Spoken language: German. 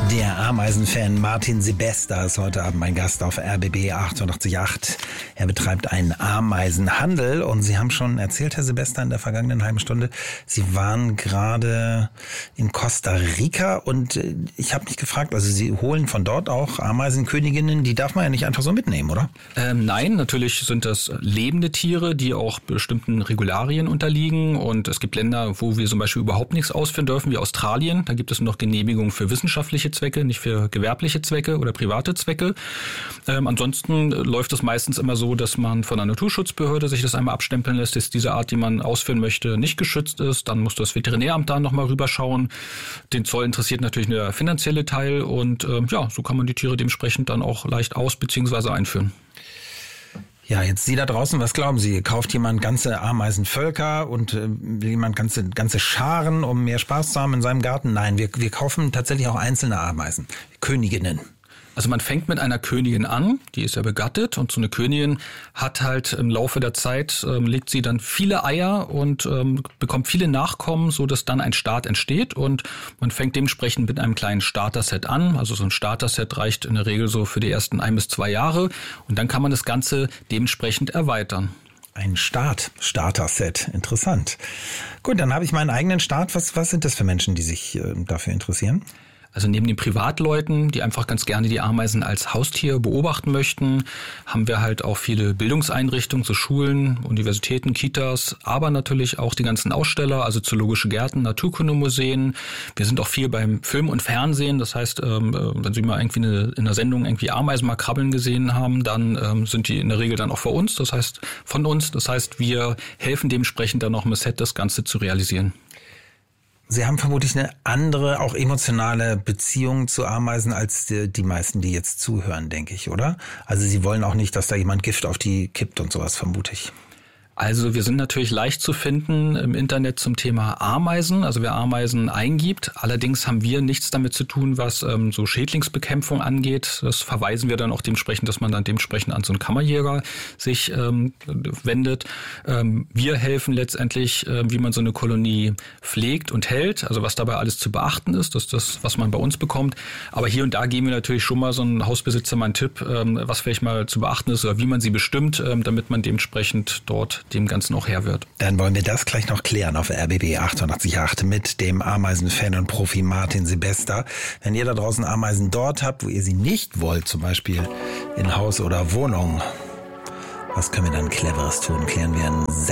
Der Ameisenfan Martin Sebesta ist heute Abend mein Gast auf RBB 88.8. Er betreibt einen Ameisenhandel und Sie haben schon erzählt, Herr Sebesta, in der vergangenen halben Stunde, Sie waren gerade in Costa Rica und ich habe mich gefragt, also Sie holen von dort auch Ameisenköniginnen, die darf man ja nicht einfach so mitnehmen, oder? Nein, natürlich sind das lebende Tiere, die auch bestimmten Regularien unterliegen und es gibt Länder, wo wir zum Beispiel überhaupt nichts ausführen dürfen, wie Australien. Da gibt es nur noch Genehmigungen für wissenschaftliche Zwecke, nicht für gewerbliche Zwecke oder private Zwecke. Ansonsten läuft es meistens immer so, dass man von der Naturschutzbehörde sich das einmal abstempeln lässt, dass diese Art, die man ausführen möchte, nicht geschützt ist. Dann muss das Veterinäramt da nochmal rüberschauen. Den Zoll interessiert natürlich der finanzielle Teil und so kann man die Tiere dementsprechend dann auch leicht aus- bzw. einführen. Ja, jetzt Sie da draußen, was glauben Sie? Kauft jemand ganze Ameisenvölker und will jemand ganze Scharen, um mehr Spaß zu haben in seinem Garten? Nein, wir kaufen tatsächlich auch einzelne Ameisen, Königinnen. Also man fängt mit einer Königin an, die ist ja begattet und so eine Königin hat halt im Laufe der Zeit, legt sie dann viele Eier und bekommt viele Nachkommen, so dass dann ein Staat entsteht und man fängt dementsprechend mit einem kleinen Starter-Set an. Also so ein Starter-Set reicht in der Regel so für die ersten 1 bis 2 Jahre und dann kann man das Ganze dementsprechend erweitern. Ein Starter-Set, interessant. Gut, dann habe ich meinen eigenen Start. Was sind das für Menschen, die sich dafür interessieren? Also neben den Privatleuten, die einfach ganz gerne die Ameisen als Haustier beobachten möchten, haben wir halt auch viele Bildungseinrichtungen, so Schulen, Universitäten, Kitas, aber natürlich auch die ganzen Aussteller, also zoologische Gärten, Naturkundemuseen. Wir sind auch viel beim Film und Fernsehen. Das heißt, wenn Sie mal irgendwie in einer Sendung irgendwie Ameisen mal krabbeln gesehen haben, dann sind die in der Regel dann auch von uns. Das heißt, wir helfen dementsprechend dann auch im Set, das Ganze zu realisieren. Sie haben vermutlich eine andere, auch emotionale Beziehung zu Ameisen als die meisten, die jetzt zuhören, denke ich, oder? Also Sie wollen auch nicht, dass da jemand Gift auf die kippt und sowas, vermute ich. Also wir sind natürlich leicht zu finden im Internet zum Thema Ameisen, also wer Ameisen eingibt. Allerdings haben wir nichts damit zu tun, was so Schädlingsbekämpfung angeht. Das verweisen wir dann auch dementsprechend, dass man dann dementsprechend an so einen Kammerjäger sich wendet. Wir helfen letztendlich, wie man so eine Kolonie pflegt und hält, also was dabei alles zu beachten ist. Das ist das, was man bei uns bekommt. Aber hier und da geben wir natürlich schon mal so einen Hausbesitzer mal einen Tipp, was vielleicht mal zu beachten ist oder wie man sie bestimmt, damit man dementsprechend dort dem Ganzen auch Herr wird. Dann wollen wir das gleich noch klären auf RBB 88.8 mit dem Ameisenfan und Profi Martin Sebesta. Wenn ihr da draußen Ameisen dort habt, wo ihr sie nicht wollt, zum Beispiel in Haus oder Wohnung, was können wir dann Cleveres tun? Klären wir in